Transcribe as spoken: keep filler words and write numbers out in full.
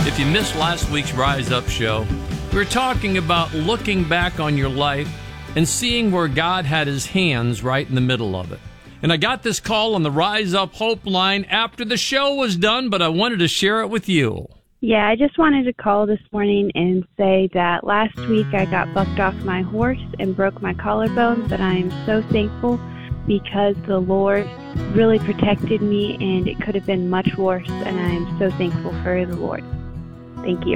If you missed last week's Rise Up show, we were talking about looking back on your life and seeing where God had his hands right in the middle of it. And I got this call on the Rise Up Hope line after the show was done, but I wanted to share it with you. Yeah, I just wanted to call this morning and say that last week I got bucked off my horse and broke my collarbone, but I am so thankful because the Lord really protected me, and it could have been much worse, and I am so thankful for the Lord. Thank you.